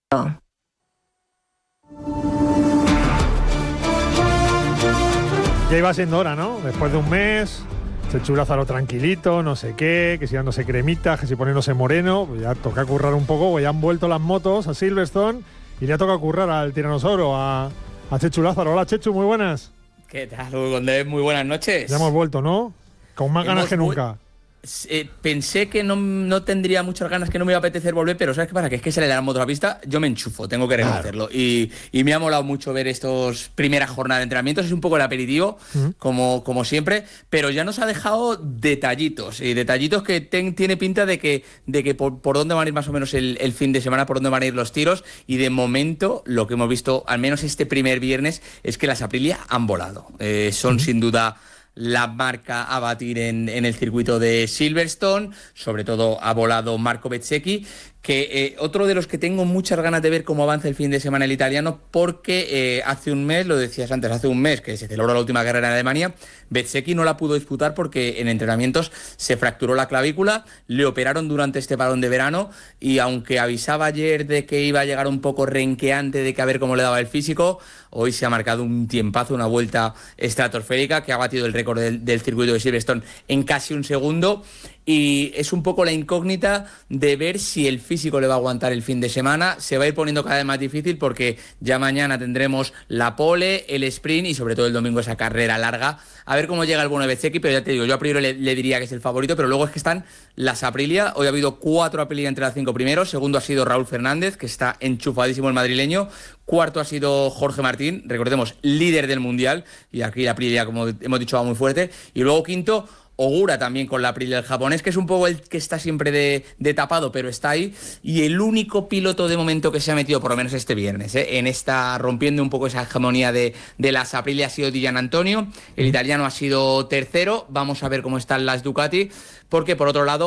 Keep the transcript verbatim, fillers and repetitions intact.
Ya iba siendo hora, ¿no? Después de un mes, Chechu Lázaro tranquilito, no sé qué, que si dándose cremitas, que si poniéndose moreno, pues ya toca currar un poco, pues ya han vuelto las motos a Silverstone y le ha tocado currar al tiranosaurio, a, a Chechu Lázaro. Hola Chechu, muy buenas. ¿Qué tal, Hugo Condés? Muy buenas noches. Ya hemos vuelto, ¿no? Con más Hemos ganas que nunca. Eh, pensé que no, no tendría muchas ganas, que no me iba a apetecer volver, pero ¿sabes qué pasa? Que es que sale de la moto a la pista, yo me enchufo, tengo que reconocerlo. Claro. Y, y me ha molado mucho ver estos primeras jornadas de entrenamientos, es un poco el aperitivo, uh-huh. como, como siempre, pero ya nos ha dejado detallitos, y detallitos que ten, tiene pinta de que, de que por, por dónde van a ir más o menos el, el fin de semana, por dónde van a ir los tiros, y de momento lo que hemos visto, al menos este primer viernes, es que las Aprilia han volado. Eh, son uh-huh. sin duda la marca a batir en, en el circuito de Silverstone, sobre todo ha volado Marco Bezzecchi, que eh, otro de los que tengo muchas ganas de ver cómo avanza el fin de semana el italiano, porque eh, hace un mes, lo decías antes, hace un mes que se celebró la última carrera en Alemania, Bezzecchi no la pudo disputar porque en entrenamientos se fracturó la clavícula, le operaron durante este parón de verano y aunque avisaba ayer de que iba a llegar un poco renqueante de que a ver cómo le daba el físico, hoy se ha marcado un tiempazo, una vuelta estratosférica que ha batido el récord del, del circuito de Silverstone en casi un segundo. Y es un poco la incógnita de ver si el físico le va a aguantar el fin de semana. Se va a ir poniendo cada vez más difícil porque ya mañana tendremos la pole, el sprint y sobre todo el domingo esa carrera larga. A ver cómo llega el bueno de Bezzecchi, pero ya te digo, yo a priori le, le diría que es el favorito, pero luego es que están las Aprilia. Hoy ha habido cuatro Aprilia entre las cinco primeros. Segundo ha sido Raúl Fernández, que está enchufadísimo el madrileño. Cuarto ha sido Jorge Martín, recordemos, líder del Mundial. Y aquí la Aprilia, como hemos dicho, va muy fuerte. Y luego quinto, Ogura también con la Aprilia del japonés, que es un poco el que está siempre de, de tapado, pero está ahí. Y el único piloto de momento que se ha metido, por lo menos este viernes, ¿eh? en esta, rompiendo un poco esa hegemonía de, de las Aprilia, ha sido Di Gianantonio. El italiano ha sido tercero. Vamos a ver cómo están las Ducati, porque por otro lado,